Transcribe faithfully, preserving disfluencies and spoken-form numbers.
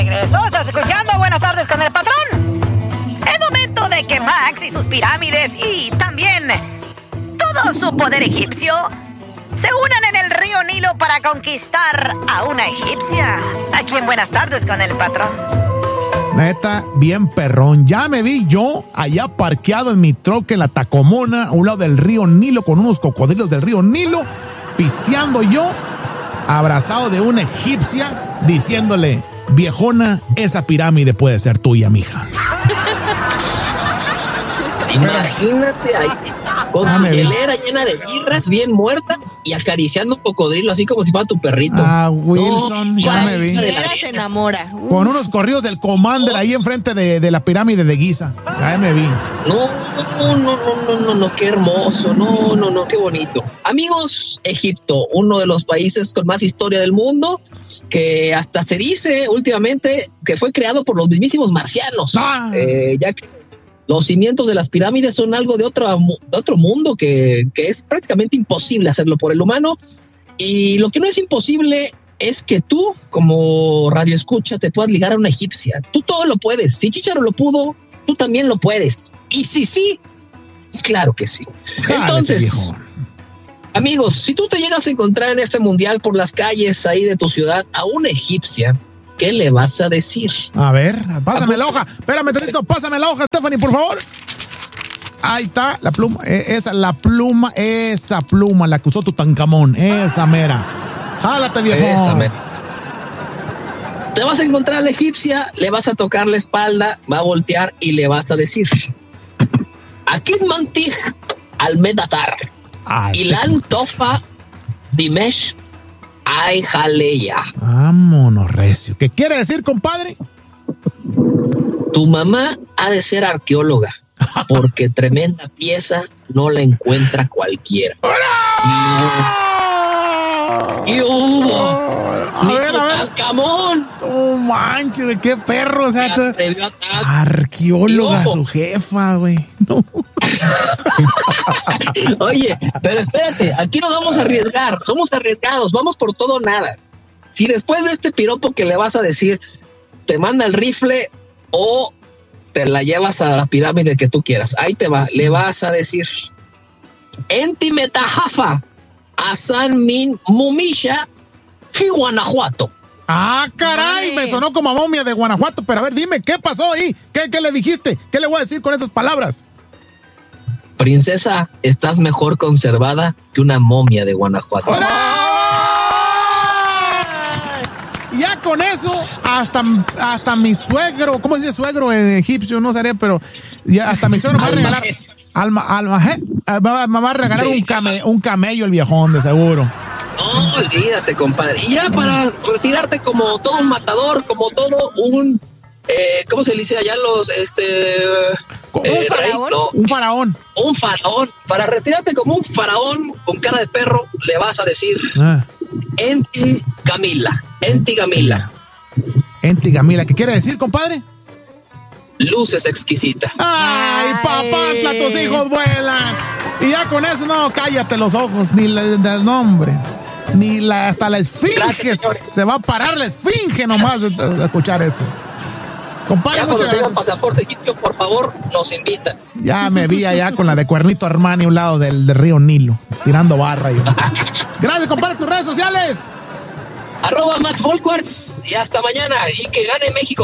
regreso. ¿Estás escuchando? Buenas tardes con el patrón. Es momento de que Max y sus pirámides y también todo su poder egipcio se unan en el río Nilo para conquistar a una egipcia. Aquí en Buenas tardes con el patrón. Neta, bien perrón. Ya me vi yo allá parqueado en mi troque en la Tacomona, a un lado del río Nilo, con unos cocodrilos del río Nilo, pisteando yo, abrazado de una egipcia, diciéndole: viejona, esa pirámide puede ser tuya, mija. Imagínate ahí, con tu hielera llena de birras bien muertas y acariciando un cocodrilo así como si fuera tu perrito. Ah, Wilson, no, ya me vi. Se enamora. Uf. Con unos corridos del Commander ahí enfrente de, de la pirámide de Giza. Ya me vi. No, no, no, no, no, no, no, qué hermoso. No, no, no, qué bonito. Amigos, Egipto, uno de los países con más historia del mundo, que hasta se dice últimamente que fue creado por los mismísimos marcianos. Ah. Eh, ya que los cimientos de las pirámides son algo de otro, de otro mundo que, que es prácticamente imposible hacerlo por el humano. Y lo que no es imposible es que tú, como radioescucha, te puedas ligar a una egipcia. Tú todo lo puedes. Si Chicharo lo pudo, tú también lo puedes. Y si sí, es claro que sí. Entonces, amigos, si tú te llegas a encontrar en este mundial por las calles ahí de tu ciudad a una egipcia, ¿qué le vas a decir? A ver, pásame la hoja. Espérame, tantito, pásame la hoja, Stephanie, por favor. Ahí está, la pluma. Eh, esa, la pluma, esa pluma, la que usó Tutankamón. Esa mera. Jálate, viejo. Esa mera. Te vas a encontrar a la egipcia, le vas a tocar la espalda, va a voltear y le vas a decir: Akid Mantij Almedatar. Ilan Tofa Dimesh Ay, jaleya. Vámonos, recio. ¿Qué quiere decir, compadre? Tu mamá ha de ser arqueóloga, porque tremenda pieza no la encuentra cualquiera. ¡Y hubo! A ver, a ver. ¡Camón! ¡Oh, manches! ¡Qué perro! O sea, te... arqueóloga, su jefa, güey. No. Oye, pero espérate, aquí nos vamos a arriesgar, somos arriesgados, vamos por todo o nada. Si después de este piropo que le vas a decir, te manda el rifle o te la llevas a la pirámide que tú quieras, ahí te va, le vas a decir: Enti metajafa a San Min Mumisha fi Guanajuato. Ah, caray, Ay. me sonó como a momia de Guanajuato, pero a ver, dime, ¿qué pasó ahí? ¿Qué, qué le dijiste? ¿Qué le voy a decir con esas palabras? Princesa, estás mejor conservada que una momia de Guanajuato. ¡Ora! Ya con eso, hasta, hasta mi suegro, ¿cómo se dice suegro en egipcio? No sabía, pero ya hasta mi suegro me va a regalar. Alma, alma, ¿eh? Me va a regalar un, came, un camello el viejón, de seguro. No, olvídate, compadre. Y ya para retirarte como todo un matador, como todo un... Eh, ¿Cómo se le dice allá los este ¿Un, eh, faraón? No, un faraón? Un faraón. Para retirarte como un faraón con cara de perro, le vas a decir: ah. Enti Camila. Enti Camila. Enti Camila. ¿Qué quiere decir, compadre? Luces exquisita. Ay, Ay. papantla, tus hijos vuelan. Y ya con eso, no, cállate los ojos, ni el nombre. Ni la, hasta la esfinge. Gracias, se va a parar la esfinge nomás de, de escuchar esto. Compadre, ya muchas gracias. Pasaporte egipcio, por favor, nos invita. Ya me vi allá con la de Cuernito Armani a un lado del, del río Nilo, tirando barra. Yo. Gracias, compadre, tus redes sociales. Arroba Max Volquarts y hasta mañana. Y que gane México.